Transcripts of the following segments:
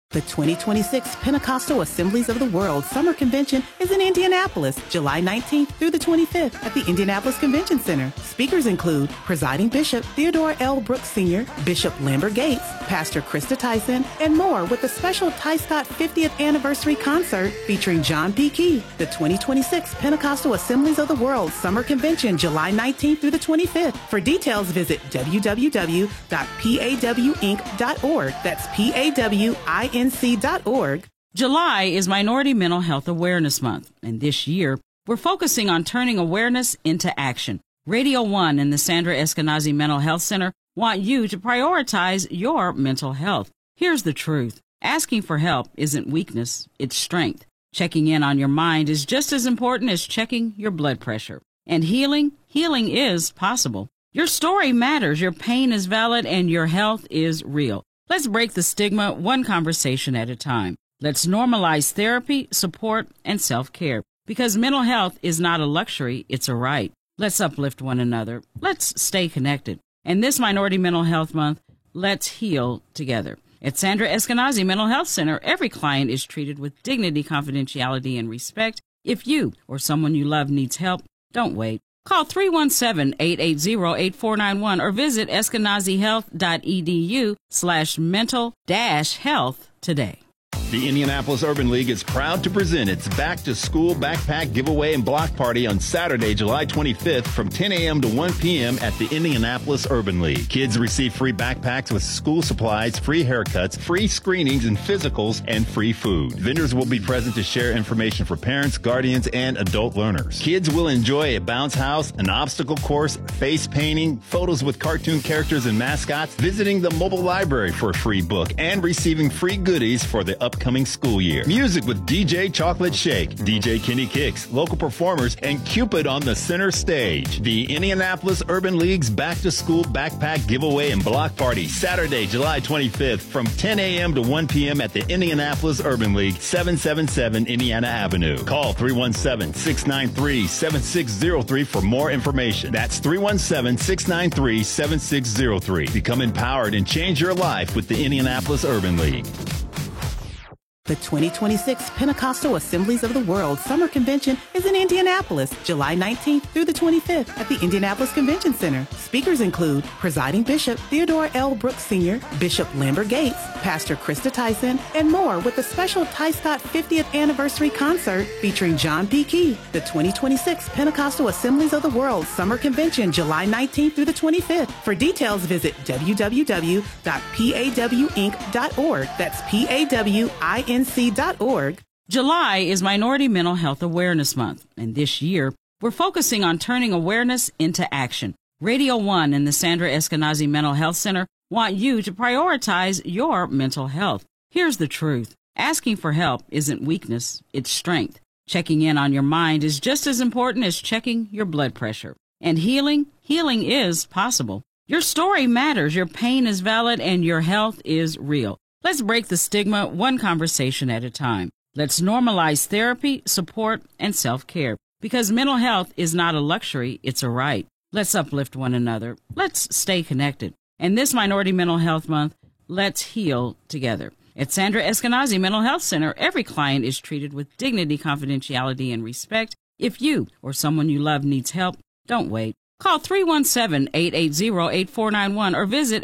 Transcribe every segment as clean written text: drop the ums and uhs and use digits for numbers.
The 2026 Pentecostal Assemblies of the World Summer Convention is in Indianapolis, July 19th through the 25th at the Indianapolis Convention Center. Speakers include Presiding Bishop Theodore L. Brooks Sr., Bishop Lambert Gates, Pastor Krista Tyson, and more with a special Ty Scott 50th Anniversary Concert featuring John P. Key. The 2026 Pentecostal Assemblies of the World Summer Convention, July 19th through the 25th. For details, visit www.pawinc.org. That's PAWINC.org. July is Minority Mental Health Awareness Month, and this year we're focusing on turning awareness into action. Radio 1 and the Sandra Eskenazi Mental Health Center want you to prioritize your mental health. Here's the truth. Asking for help isn't weakness, it's strength. Checking in on your mind is just as important as checking your blood pressure. And healing is possible. Your story matters, your pain is valid, and your health is real. Let's break the stigma one conversation at a time. Let's normalize therapy, support, and self-care. Because mental health is not a luxury, it's a right. Let's uplift one another. Let's stay connected. And this Minority Mental Health Month, let's heal together. At Sandra Eskenazi Mental Health Center, every client is treated with dignity, confidentiality, and respect. If you or someone you love needs help, don't wait. Call 317-880-8491 or visit eskenazihealth.edu/mental-health today. The Indianapolis Urban League is proud to present its back-to-school backpack giveaway and block party on Saturday, July 25th from 10 a.m. to 1 p.m. at the Indianapolis Urban League. Kids receive free backpacks with school supplies, free haircuts, free screenings and physicals, and free food. Vendors will be present to share information for parents, guardians, and adult learners. Kids will enjoy a bounce house, an obstacle course, face painting, photos with cartoon characters and mascots, visiting the mobile library for a free book, and receiving free goodies for the upcoming school year. Music with DJ Chocolate Shake, DJ Kenny Kicks, local performers, and Cupid on the center stage. The Indianapolis Urban League's back-to-school backpack giveaway and block party, Saturday, July 25th from 10 a.m. to 1 p.m. at the Indianapolis Urban League, 777 Indiana Avenue. Call 317-693-7603 for more information. That's 317-693-7603. Become empowered and change your life with the Indianapolis Urban League. The 2026 Pentecostal Assemblies of the World Summer Convention is in Indianapolis, July 19th through the 25th at the Indianapolis Convention Center. Speakers include Presiding Bishop Theodore L. Brooks Sr., Bishop Lambert Gates, Pastor Krista Tyson, and more with a special Ty Scott 50th Anniversary Concert featuring John P. Key. The 2026 Pentecostal Assemblies of the World Summer Convention, July 19th through the 25th. For details, visit www.pawinc.org. That's PAWINC.org. July is Minority Mental Health Awareness Month, and this year we're focusing on turning awareness into action. Radio 1 and the Sandra Eskenazi Mental Health Center want you to prioritize your mental health. Here's the truth. Asking for help isn't weakness, it's strength. Checking in on your mind is just as important as checking your blood pressure. And healing is possible. Your story matters, your pain is valid, and your health is real. Let's break the stigma one conversation at a time. Let's normalize therapy, support, and self-care. Because mental health is not a luxury, it's a right. Let's uplift one another. Let's stay connected. And this Minority Mental Health Month, let's heal together. At Sandra Eskenazi Mental Health Center, every client is treated with dignity, confidentiality, and respect. If you or someone you love needs help, don't wait. Call 317-880-8491 or visit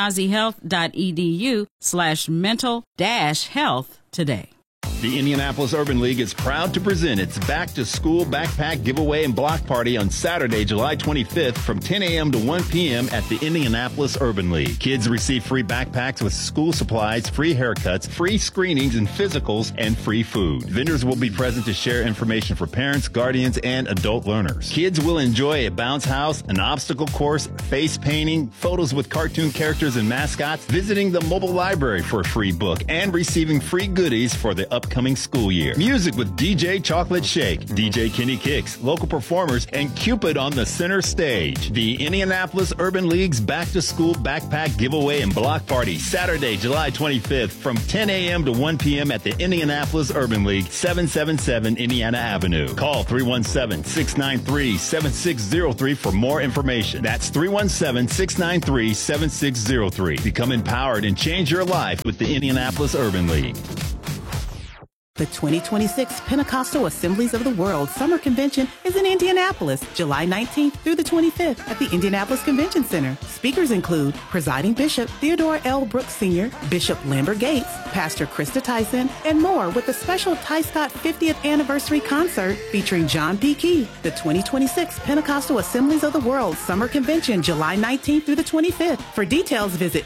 eskenazihealth.edu/mental-health today. The Indianapolis Urban League is proud to present its back-to-school backpack giveaway and block party on Saturday, July 25th from 10 a.m. to 1 p.m. at the Indianapolis Urban League. Kids receive free backpacks with school supplies, free haircuts, free screenings and physicals, and free food. Vendors will be present to share information for parents, guardians, and adult learners. Kids will enjoy a bounce house, an obstacle course, face painting, photos with cartoon characters and mascots, visiting the mobile library for a free book, and receiving free goodies for the upcoming school year. Music with DJ Chocolate Shake, DJ Kenny Kicks, local performers, and Cupid on the center stage. The Indianapolis Urban League's Back to School Backpack Giveaway and Block Party, Saturday, July 25th from 10 a.m. to 1 p.m. at the Indianapolis Urban League, 777 Indiana Avenue. Call 317-693-7603 for more information. That's 317-693-7603. Become empowered and change your life with the Indianapolis Urban League. The 2026 Pentecostal Assemblies of the World Summer Convention is in Indianapolis, July 19th through the 25th at the Indianapolis Convention Center. Speakers include Presiding Bishop Theodore L. Brooks Sr., Bishop Lambert Gates, Pastor Krista Tyson, and more with a special Ty Scott 50th Anniversary Concert featuring John P. Key. The 2026 Pentecostal Assemblies of the World Summer Convention, July 19th through the 25th. For details, visit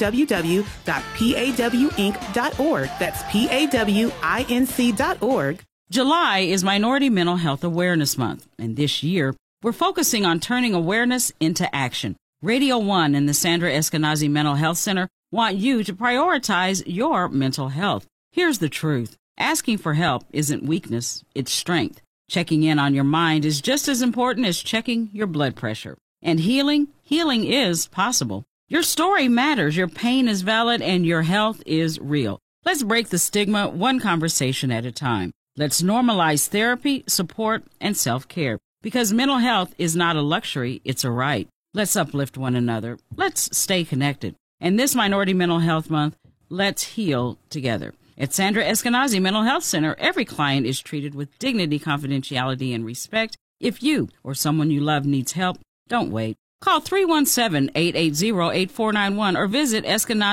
www.pawinc.org. That's PAWINC.org. July is Minority Mental Health Awareness Month, and this year we're focusing on turning awareness into action. Radio 1 and the Sandra Eskenazi Mental Health Center want you to prioritize your mental health. Here's the truth. Asking for help isn't weakness, it's strength. Checking in on your mind is just as important as checking your blood pressure. And healing is possible. Your story matters, your pain is valid, and your health is real. Let's break the stigma one conversation at a time. Let's normalize therapy, support, and self-care, because mental health is not a luxury, it's a right. Let's uplift one another. Let's stay connected. And this Minority Mental Health Month, let's heal together. At Sandra Eskenazi Mental Health Center, every client is treated with dignity, confidentiality, and respect. If you or someone you love needs help, don't wait. Call 317-880-8491 or visit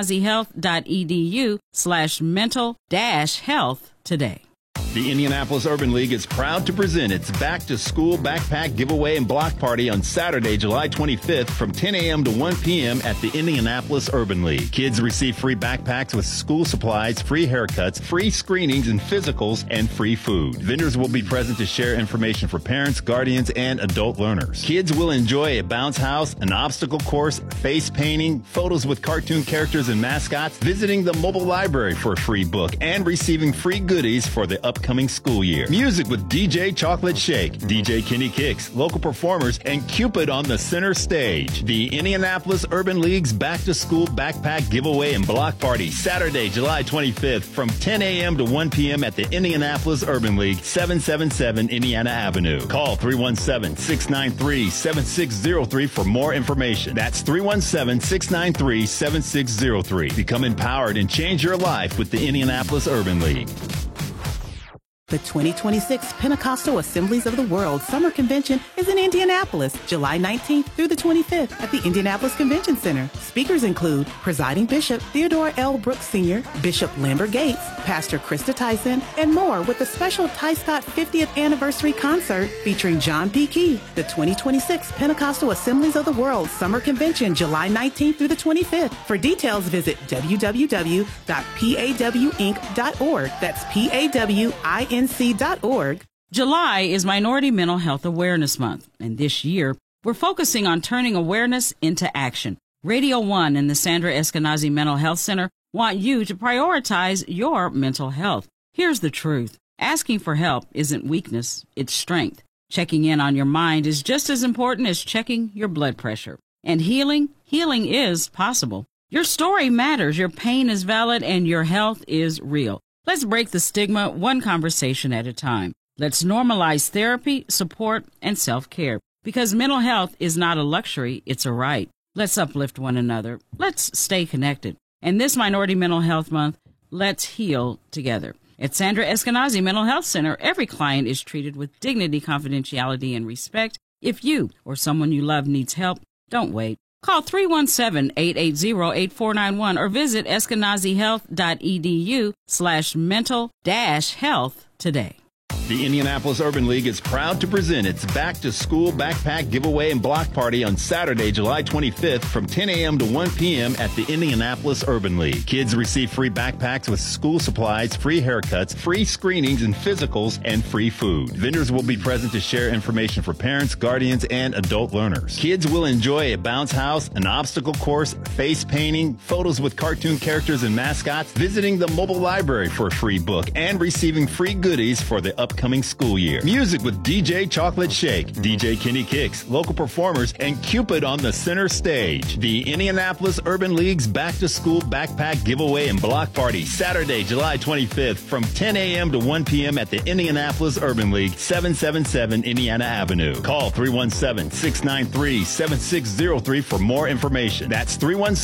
eskenazihealth.edu/mental-health today. The Indianapolis Urban League is proud to present its Back to School Backpack Giveaway and Block Party on Saturday, July 25th from 10 a.m. to 1 p.m. at the Indianapolis Urban League. Kids receive free backpacks with school supplies, free haircuts, free screenings and physicals, and free food. Vendors will be present to share information for parents, guardians, and adult learners. Kids will enjoy a bounce house, an obstacle course, face painting, photos with cartoon characters and mascots, visiting the mobile library for a free book, and receiving free goodies for the upcoming school year. Music with DJ Chocolate Shake, DJ Kenny Kicks, local performers, and Cupid on the center stage. The Indianapolis Urban League's Back to School Backpack Giveaway and Block Party, Saturday, July 25th from 10 a.m. to 1 p.m. at the Indianapolis Urban League, 777 Indiana Avenue. Call 317-693-7603 for more information. That's 317-693-7603. Become empowered and change your life with the Indianapolis Urban League. The 2026 Pentecostal Assemblies of the World Summer Convention is in Indianapolis, July 19th through the 25th at the Indianapolis Convention Center. Speakers include Presiding Bishop Theodore L. Brooks Sr., Bishop Lambert Gates, Pastor Krista Tyson, and more with a special Ty Scott 50th Anniversary Concert featuring John P. Key. The 2026 Pentecostal Assemblies of the World Summer Convention, July 19th through the 25th. For details, visit www.pawinc.org. That's PAWINC.org. July is Minority Mental Health Awareness Month, and this year we're focusing on turning awareness into action. Radio 1 and the Sandra Eskenazi Mental Health Center want you to prioritize your mental health. Here's the truth. Asking for help isn't weakness, it's strength. Checking in on your mind is just as important as checking your blood pressure. And healing is possible. Your story matters, your pain is valid, and your health is real. Let's break the stigma one conversation at a time. Let's normalize therapy, support, and self-care, because mental health is not a luxury, it's a right. Let's uplift one another. Let's stay connected. And this Minority Mental Health Month, let's heal together. At Sandra Eskenazi Mental Health Center, every client is treated with dignity, confidentiality, and respect. If you or someone you love needs help, don't wait. Call 317-880-8491 or visit eskenazihealth.edu/mental-health today. The Indianapolis Urban League is proud to present its Back to School Backpack Giveaway and Block Party on Saturday, July 25th from 10 a.m. to 1 p.m. at the Indianapolis Urban League. Kids receive free backpacks with school supplies, free haircuts, free screenings and physicals, and free food. Vendors will be present to share information for parents, guardians, and adult learners. Kids will enjoy a bounce house, an obstacle course, face painting, photos with cartoon characters and mascots, visiting the mobile library for a free book, and receiving free goodies for the upcoming school year. Music with DJ Chocolate Shake, DJ Kenny Kicks, local performers, and Cupid on the center stage. The Indianapolis Urban League's Back to School Backpack Giveaway and Block Party, Saturday, July 25th from 10 a.m. to 1 p.m. at the Indianapolis Urban League, 777 Indiana Avenue. Call 317-693-7603 for more information. That's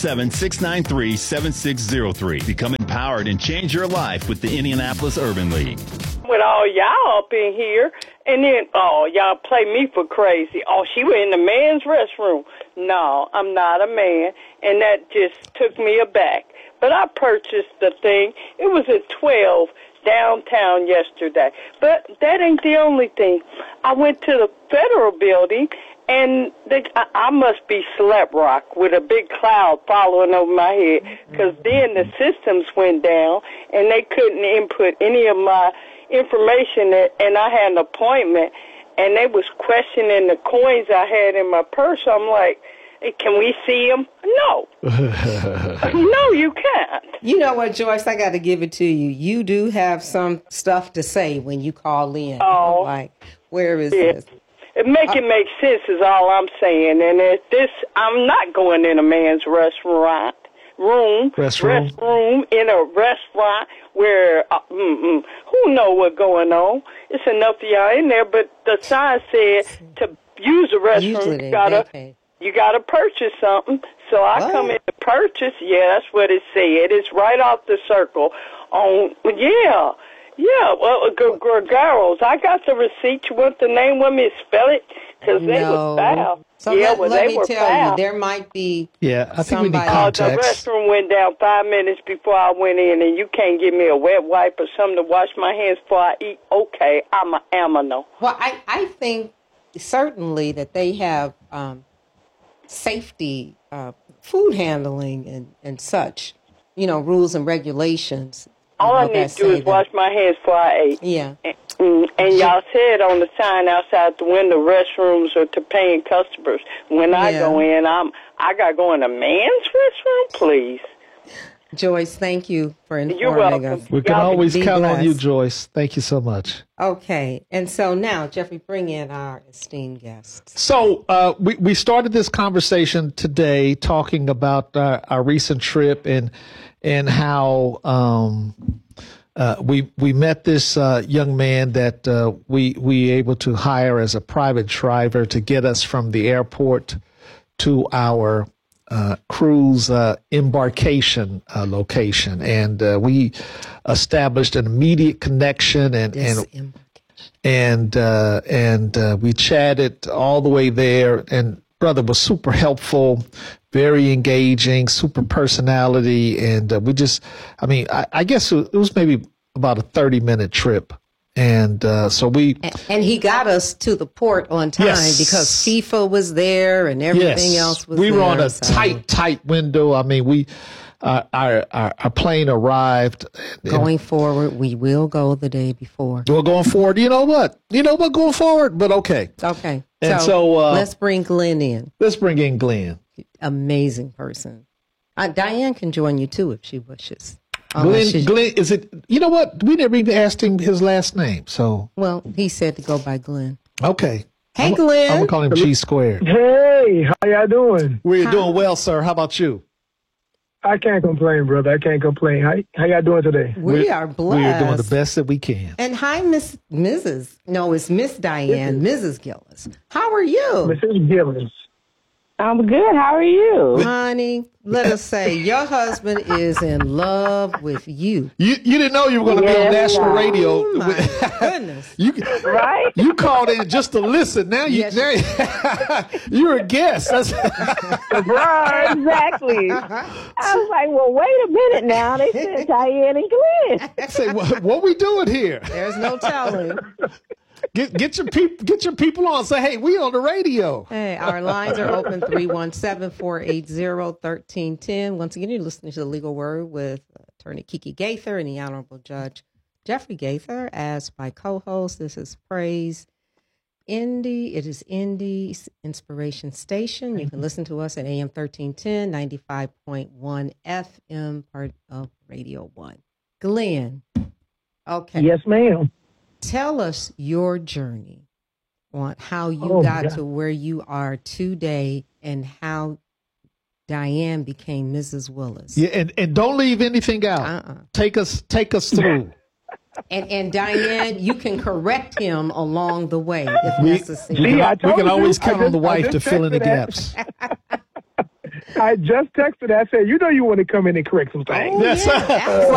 317-693-7603. Become empowered and change your life with the Indianapolis Urban League. With all y'all up in here, and then, y'all play me for crazy. She was in the man's restroom. No, I'm not a man, and that just took me aback. But I purchased the thing. It was at 12 downtown yesterday. But that ain't the only thing. I went to the Federal Building, and I must be slap rock with a big cloud following over my head, because then the systems went down, and they couldn't input any of my information, and I had an appointment, and they was questioning the coins I had in my purse. I'm like, hey, can we see them? No. No, you can't. You know what, Joyce? I got to give it to you. You do have some stuff to say when you call in. Oh. I'm like, where is this? It make sense is all I'm saying. And I'm not going in a man's restroom in a restaurant where who know what's going on. It's enough of y'all in there, but the sign said to use the restroom you gotta purchase something. So I come in to purchase. Yeah, that's what it said. It's right off the circle. Well, Gregaro's. I got the receipt. You want the name? Want me to spell it? Because they was foul. So let me tell you, there might be I think we need context. The restroom went down 5 minutes before I went in, and you can't give me a wet wipe or something to wash my hands before I eat. Okay, I'm an aminal. Well, I think certainly that they have safety, food handling and such, rules and regulations. All I need to do is wash my hands before I ate. Yeah. And y'all said on the sign outside the window, restrooms are to paying customers. When I go in, I got to go in a man's restroom, please. Joyce, thank you for informing You're welcome. us. We can always count on you, Joyce. Thank you so much. Okay. And so now, Jeffrey, bring in our esteemed guests. So we started this conversation today talking about our recent trip and how we met this young man that we able to hire as a private driver to get us from the airport to our cruise embarkation location, and we established an immediate connection, and we chatted all the way there, and brother was super helpful, very engaging, super personality, and I guess it was maybe about a 30-minute trip. And so and he got us to the port on time because FIFA was there and everything else was there. We were on a tight window. I mean, our plane arrived. Going forward, we will go the day before. We're going forward. You know what? Going forward, but okay. Okay. And so let's bring Glenn in. Let's bring in Glenn. Amazing person. Diane can join you too if she wishes. Glenn, is it, you know what? We never even asked him his last name, so. Well, he said to go by Glenn. Okay. Hey, Glenn. I'm going to call him G Squared. Hey, how y'all doing? We're doing well, sir. How about you? I can't complain, brother. I can't complain. How y'all doing today? We are blessed. We are doing the best that we can. And hi, Miss Diane, Mrs. Gillis. How are you? Mrs. Gillis. I'm good. How are you? Honey, let us say your husband is in love with you. You didn't know you were going to be on national radio. Oh, my goodness. Right? You called in just to listen. Now you're a guest. Right, exactly. I was like, well, wait a minute now. They said Diane and Glenn. I say, what we doing here? There's no telling. Get your people on. Say, hey, we on the radio. Hey, our lines are open 317-480-1310. Once again, you're listening to The Legal Word with Attorney Kiki Gaither and the Honorable Judge Jeffrey Gaither as my co-host. This is Praise Indy. It is Indy's Inspiration Station. You can listen to us at AM 1310, 95.1 FM, part of Radio 1. Glenn. Okay. Yes, ma'am. Tell us your journey on how you got to where you are today and how Diane became Mrs. Willis. Yeah, and don't leave anything out. Take us through. And Diane, you can correct him along the way if necessary. We can always count on the wife to fill in the gaps. I just texted her. I said, you know you want to come in and correct some things. Oh, Yes. Yeah,